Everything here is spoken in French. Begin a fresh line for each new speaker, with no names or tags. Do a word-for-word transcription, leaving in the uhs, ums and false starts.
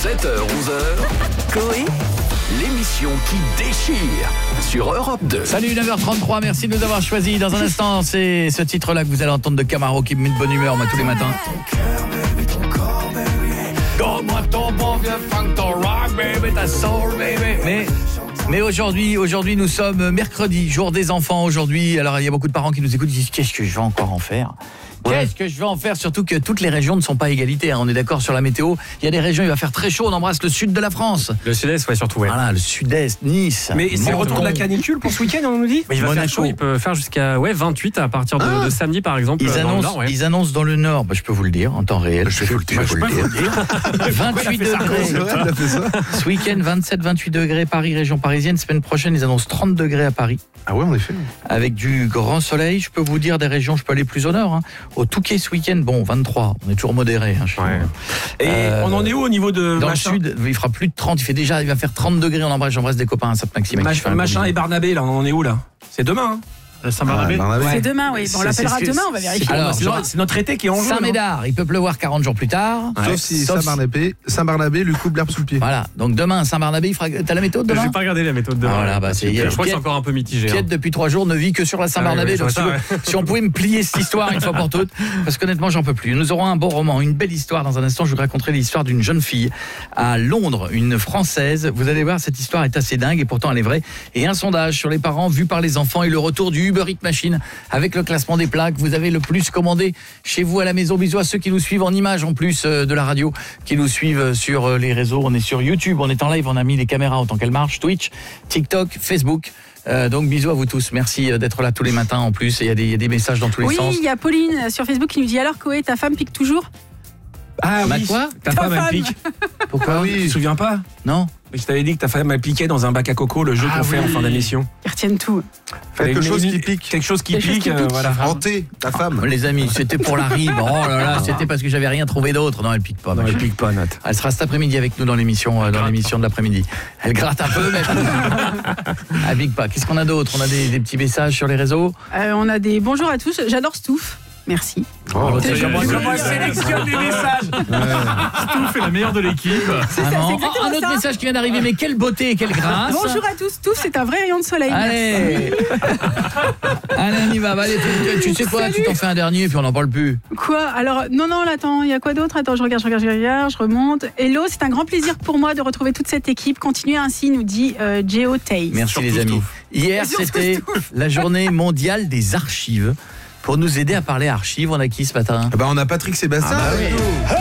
sept heures onze heures, Coé, l'émission qui déchire sur Europe deux.
Salut, neuf heures trente-trois, merci de nous avoir choisis. Dans un instant, c'est ce titre-là que vous allez entendre de Camaro qui me met de bonne humeur, moi, tous les matins. Donne-moi ton bon vieux funk, ton rock, baby, ta soul, baby. Mais... Mais aujourd'hui, aujourd'hui, nous sommes mercredi, jour des enfants aujourd'hui. Alors, il y a beaucoup de parents qui nous écoutent, ils disent « Qu'est-ce que je vais encore en faire ?» Qu'est-ce que je vais en faire? Surtout que toutes les régions ne sont pas égalité. Hein. On est d'accord sur la météo. Il y a des régions, il va faire très chaud. On embrasse le sud de la France.
Le sud-est, ouais, surtout. Ouais.
Voilà, le sud-est, Nice.
Mais c'est le retour de la canicule pour ce week-end, on nous dit. Mais il va
Monaco.
faire chaud. Il peut faire jusqu'à ouais, vingt-huit à partir de, ah. de samedi, par exemple.
Ils,
dans
annoncent,
le nord, ouais.
ils annoncent dans le nord, bah, je peux vous le dire, en temps réel.
Je vais vous le dire.
Je peux vous le dire. vingt-huit degrés. Ce week-end, vingt-sept vingt-huit degrés, Paris, région parisienne. Semaine prochaine, ils annoncent trente degrés à Paris.
Ah ouais, en effet.
Avec du grand soleil. Je peux vous dire des régions, je peux aller plus au nord. Hein. Au Touquet ce week-end, bon, vingt-trois. On est toujours modéré. Hein,
ouais. Et
euh,
on en est où au niveau de
dans
machin?
le sud, il fera plus de trente. Il fait déjà, il va faire trente degrés. On embrasse, j'embrasse des copains à Sainte-Maxime.
Mach, machin et Barnabé, là, on en est où là? C'est demain, hein?
Saint-Barnabé. Ah,
ouais. C'est demain, oui. Bon, on l'appellera demain, on va vérifier.
Alors,
c'est notre été qui est en jeu.
Saint-Médard, il peut pleuvoir quarante jours plus tard.
Ouais. Sauf si Sauf Saint-Barnabé, Saint-Barnabé lui coupe l'herbe sous le pied.
Voilà. Donc demain, Saint-Barnabé, il fera... t'as la méthode demain?
Je vais pas regarder la méthode demain.
Ah, voilà, bah, c'est...
Je crois que c'est encore un peu mitigé.
Piette, hein. Depuis trois jours, ne vit que sur la Saint-Barnabé. Ah, oui, oui, donc, si, ça, si on pouvait me plier cette histoire une fois pour toutes, parce qu'honnêtement, j'en peux plus. Nous aurons un beau roman, une belle histoire. Dans un instant, je vous raconterai l'histoire d'une jeune fille à Londres, une Française. Vous allez voir, cette histoire est assez dingue et pourtant elle est vraie. Et un sondage sur les parents vus par les enfants et le retour du Uber Eats Machine avec le classement des plats que vous avez le plus commandé chez vous à la maison. Bisous à ceux qui nous suivent en images en plus de la radio, qui nous suivent sur les réseaux. On est sur YouTube, on est en live, on a mis les caméras autant qu'elles marchent, Twitch, TikTok, Facebook. Euh, donc bisous à vous tous, merci d'être là tous les matins en plus. Il y a des, il y a des messages dans tous les
oui,
sens.
Oui, il y a Pauline sur Facebook qui nous dit alors Coé, ta femme pique toujours?
Ah
bah
oui,
quoi?
Ta, ta femme, femme elle pique.
Pourquoi?
Oui, tu te souviens pas?
Non.
Mais je t'avais dit que ta femme elle piquait dans un bac à coco, le jeu ah qu'on oui. fait en fin d'émission.
Ils retiennent tout.
Quelque chose qui pique.
Quelque chose qui
quelque
pique,
chose qui
euh,
pique.
voilà.
Hanté, ta femme.
Ah, les amis, c'était pour la rime. Oh là là, c'était parce que j'avais rien trouvé d'autre. Non, elle pique pas.
Non, elle pique pas, Nat.
Elle sera cet après-midi avec nous dans l'émission, euh, dans l'émission de l'après-midi. Elle gratte un peu, mais elle pique pas. Qu'est-ce qu'on a d'autre? On a des, des petits messages sur les réseaux.
Euh, on a des bonjour à tous. J'adore Stouff. Merci.
Oh, c'est comment elle sélectionne les messages. Stouff est la meilleure de l'équipe.
C'est ça,
ah
c'est exactement
un autre
ça.
message qui vient d'arriver, mais quelle beauté et quelle grâce.
Bonjour à tous, Stouff, c'est un vrai rayon de soleil.
Allez, allez, on y va. Allez, tu, tu sais quoi? Salut. Tu t'en fais un dernier et puis on n'en parle plus.
Quoi? Alors, non, non, là, attends, il y a quoi d'autre? Attends, je regarde, je regarde, je regarde, je remonte. Hello, c'est un grand plaisir pour moi de retrouver toute cette équipe. Continuez ainsi, nous dit euh, Geo Taze.
Merci
surtout
les amis.
Stouff.
Hier, c'était la journée mondiale des archives. Pour nous aider à parler archives, on a qui ce matin?
Bah on a Patrick Sébastien.
Ah bah oui.